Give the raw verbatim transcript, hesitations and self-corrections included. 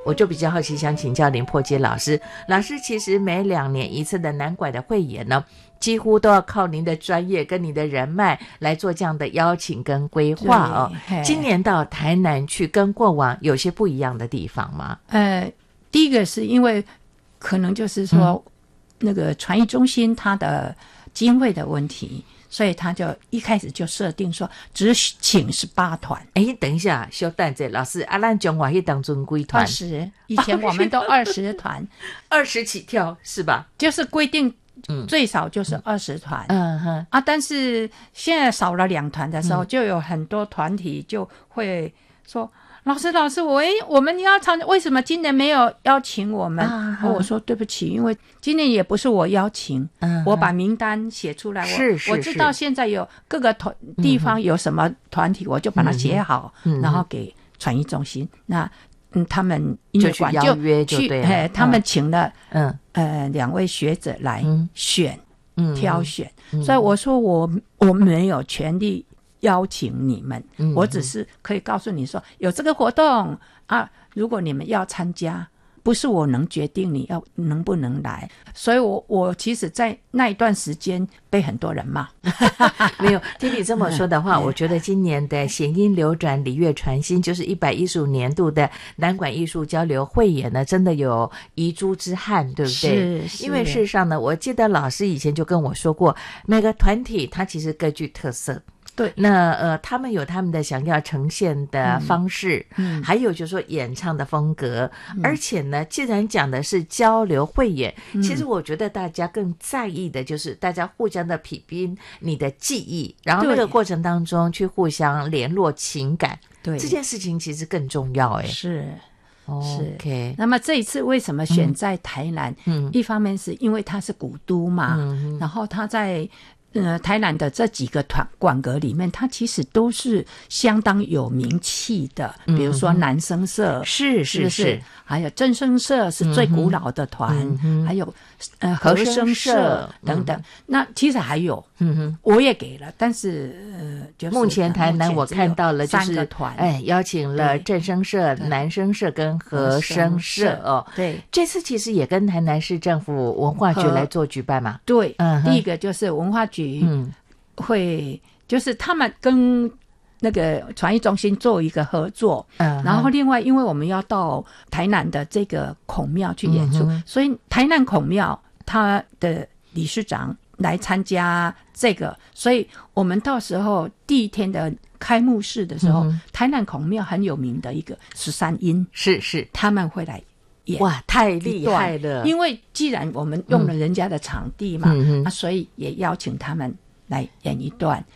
我就比较好奇，想请教林破街老师。老师其实每两年一次的南管的汇演呢，几乎都要靠您的专业跟你的人脉来做这样的邀请跟规划哦。今年到台南去，跟过往有些不一样的地方吗？ 呃，第一个是因为可能就是说、嗯、那个传艺中心它的经费的问题，所以他就一开始就设定说只请十八团。 哎，等一下，稍等一下，老师，啊，咱中华那当中几团？ 二十，以前我们都二十团， 二十起跳是吧？ 就是规定最少就是二十团。 嗯哼啊，但是现在少了两团的时候，嗯、就有很多团体就会说。老师，老师，我我们要参，为什么今年没有邀请我们？啊、我说对不起，因为今年也不是我邀请，嗯、我把名单写出来， 是是我我知道现在有各个团地方有什么团体，嗯、我就把它写好，嗯、然后给传艺中心。嗯、那嗯，他们音乐馆就约就对了， 哎，他们请了嗯呃两位学者来选，嗯、挑选，嗯、所以我说我我没有权利邀请你们、嗯、我只是可以告诉你说有这个活动啊，如果你们要参加，不是我能决定你要能不能来，所以我我其实在那一段时间被很多人骂没有听你这么说的话、嗯、我觉得今年的弦音流转礼乐传心，就是一百一十五年度的南管艺术交流汇演呢，真的有遗珠之憾，对不对？是，因为事实上呢，我记得老师以前就跟我说过，每个团体它其实各具特色， 对， 那呃，他们有他们的想要呈现的方式，嗯，还有就是说演唱的风格，嗯、而且呢，既然讲的是交流汇演、嗯，其实我觉得大家更在意的就是大家互相的匹拼你的记忆，然后那个过程当中去互相联络情感，对，这件事情其实更重要，哎， 是。 是 OK， 那么这一次为什么选在台南？嗯，一方面是因为它是古都嘛，嗯、然后它在呃台南的这几个团馆阁里面，它其实都是相当有名气的，嗯、比如说南声社， 是是是， 还有正声社是最古老的团，嗯、还有呃和声社等等。嗯、那其实还有，嗯哼，我也给了，但是呃，就是目前台南我看到了就是三个团， 哎，邀请了正声社、南声社跟和声社哦。对，这次其实也跟台南市政府文化局来做举办嘛。 对，嗯，第一个就是文化局，嗯，会就是他们跟那个传艺中心做一个合作，嗯，然后另外因为我们要到台南的这个孔庙去演出，嗯、所以台南孔庙他的理事长来参加这个，所以我们到时候第一天的开幕式的时候，嗯、台南孔庙很有名的一个十三音， 是是， 他们会来演。 哇，太厉害了！ 因为既然我们用了人家的场地嘛，嗯、啊，所以也邀请他们来演一段。